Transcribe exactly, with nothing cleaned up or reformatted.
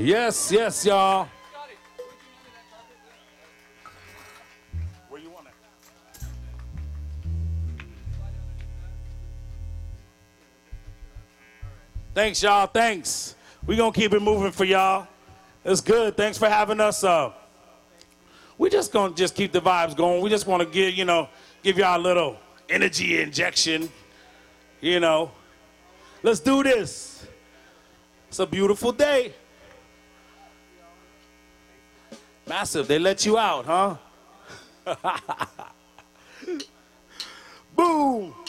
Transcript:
Yes, yes, y'all. Where you want it? Thanks, y'all. Thanks. We're going to keep it moving for y'all. It's good. Thanks for having us. Uh, we just going to just keep the vibes going. We just want to give, you know, give y'all a little energy injection, you know. Let's do this. It's a beautiful day. Massive, they let you out, huh? Boom.